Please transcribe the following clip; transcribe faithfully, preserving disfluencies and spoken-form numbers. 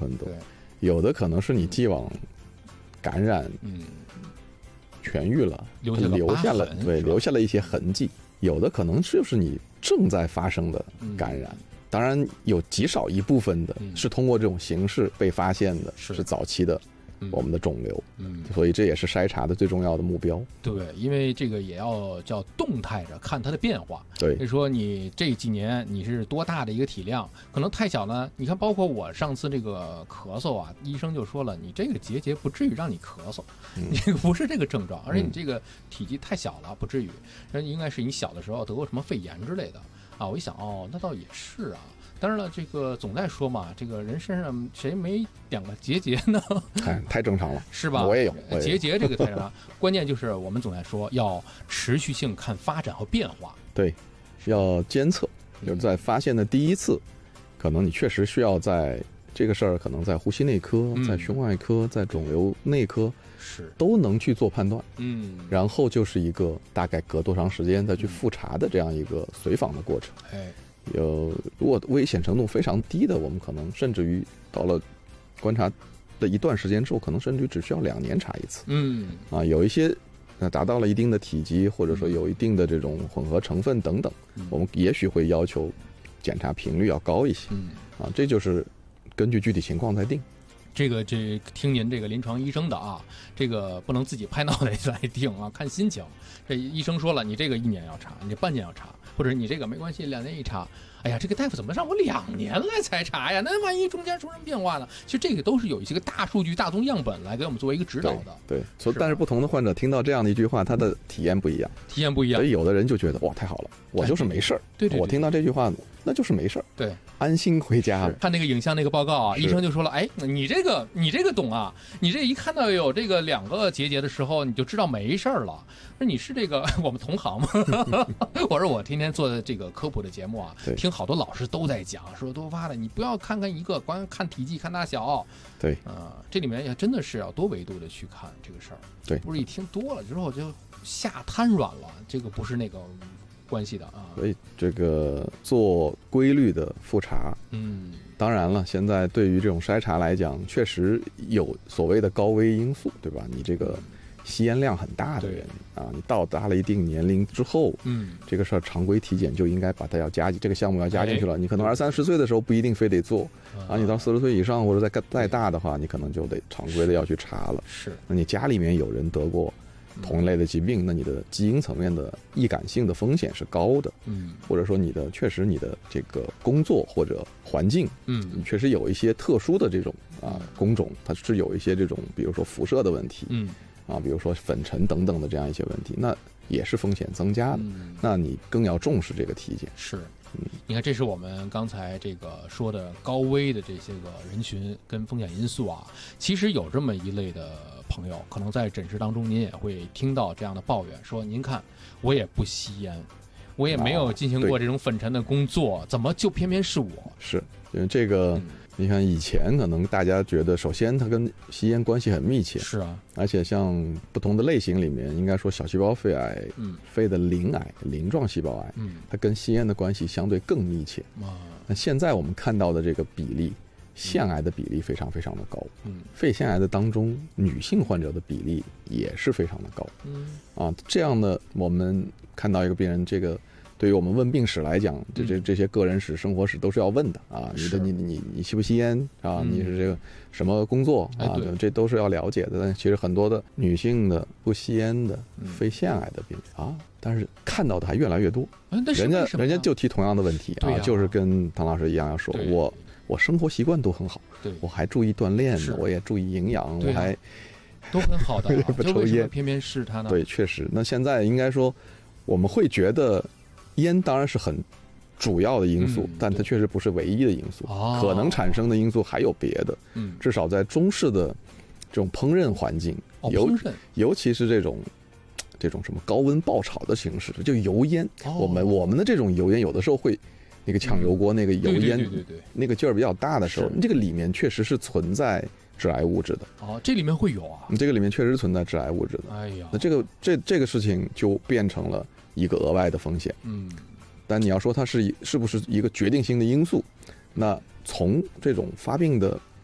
很多，有的可能是你既往感染，嗯，痊愈了， 留下了留下了对留下了一些痕迹，有的可能就是你正在发生的感染。嗯，当然有极少一部分的是通过这种形式被发现的，是, 是早期的我们的肿瘤，嗯，所以这也是筛查的最重要的目标。 对，因为这个也要叫动态着看它的变化。 对， 所以说你这几年你是多大的一个体量，可能太小呢。你看，包括我上次这个咳嗽啊，医生就说了，你这个结节不至于让你咳嗽，嗯、你不是这个症状，而且你这个体积太小了，不至于。那应该是你小的时候得过什么肺炎之类的啊。我一想，哦，那倒也是啊。当然了，这个总在说嘛，这个人身上谁没两个结节呢？ 哎，太正常了， 是吧？ 我也有结节，这个太正常。关键就是我们总在说要持续性看发展和变化。 对，要监测，就是在发现的第一次，可能你确实需要在这个事儿，可能在呼吸内科、在胸外科、在肿瘤内科是都能去做判断。 嗯， 然后就是一个大概隔多长时间再去复查的这样一个随访的过程。 哎。 有，如果危险程度非常低的，我们可能甚至于到了观察的一段时间之后，可能甚至于只需要两年查一次。 嗯， 啊，有一些呃达到了一定的体积，或者说有一定的这种混合成分等等，嗯、我们也许会要求检查频率要高一些。 嗯， 啊，这就是根据具体情况再定。 这个这听您这个临床医生的啊，这个不能自己拍脑袋来定啊，看心情。这医生说了，你这个一年要查，你这半年要查，或者你这个没关系，两年一查。哎呀，这个大夫怎么让我两年来才查呀？那万一中间出什么变化呢？其实这个都是有一些个大数据、大宗样本来给我们作为一个指导的。 对，所以但是不同的患者听到这样的一句话，他的体验不一样， 体验不一样。 所以有的人就觉得哇，太好了，我就是没事儿。 对对， 我听到这句话，那就是没事儿。 对， 安心回家了。 看那个影像那个报告啊，医生就说了，哎，你这个你这个懂啊，你这一看到有这个两个结节的时候，你就知道没事儿了。说你是这个我们同行吗？我说我天天做的这个科普的节目啊，听好多老师都在讲，说多发的，你不要看看一个，光看体积、看大小。 对， 呃，这里面也真的是要多维度的去看这个事儿。 对， 不是一听多了之后就下瘫软了，这个不是那个关系的啊。 所以这个做规律的复查， 嗯， 当然了，现在对于这种筛查来讲，确实有所谓的高危因素，对吧？你这个吸烟量很大的人啊，你到达了一定年龄之后， 嗯， 这个事儿常规体检就应该把它要加进这个项目要加进去了。哎、你可能二三十岁的时候不一定非得做，啊，你到四十岁以上或者再再大的话，你可能就得常规的要去查了。 是， 那你家里面有人得过同一类的疾病，那你的基因层面的易感性的风险是高的， 嗯， 或者说你的确实你的这个工作或者环境， 嗯， 你确实有一些特殊的这种啊工种，它是有一些这种比如说辐射的问题， 嗯。 啊，比如说粉尘等等的这样一些问题，那也是风险增加的。 嗯、 那你更要重视这个体检。 是， 嗯， 你看，这是我们刚才这个说的高危的这些个人群跟风险因素啊。其实有这么一类的朋友，可能在诊室当中您也会听到这样的抱怨，说您看我也不吸烟，我也没有进行过这种粉尘的工作，啊、怎么就偏偏是我？ 是，因为这个。嗯你看，以前可能大家觉得，首先它跟吸烟关系很密切， 是啊， 而且像不同的类型里面，应该说小细胞肺癌、 嗯， 肺的鳞癌、鳞状细胞癌， 嗯， 它跟吸烟的关系相对更密切。 啊， 那现在我们看到的这个比例，腺癌的比例非常非常的高， 嗯， 肺腺癌的当中，女性患者的比例也是非常的高， 嗯， 啊，这样的我们看到一个病人，这个。对于我们问病史来讲，这这这些个人史、生活史都是要问的啊。你的你你你吸不吸烟啊？你是这个什么工作啊？这都是要了解的。但其实很多的女性的不吸烟的肺腺癌的病人啊，但是看到的还越来越多。人家人家就提同样的问题啊，就是跟唐老师一样，要说我我生活习惯都很好，我还注意锻炼，我也注意营养，我还都很好的， 不抽烟， 偏偏是他呢？ 对，确实。那现在应该说，我们会觉得。烟当然是很主要的因素，嗯、但它确实不是唯一的因素， 哦、 可能产生的因素还有别的。 嗯， 至少在中式的这种烹饪环境， 哦、 尤烹饪尤其是这种这种什么高温爆炒的形式，就油烟。 哦、 我们我们的这种油烟有的时候会那个炝油锅那个油烟， 对对对对， 那个劲儿比较大的时候，这个里面确实是存在致癌物质的。 哦，这里面会有啊？ 这个里面确实存在致癌物质的。 哎呀， 那这个这这个事情就变成了一个额外的风险。 嗯。 但你要说它是是不是一个决定性的因素，那从这种发病的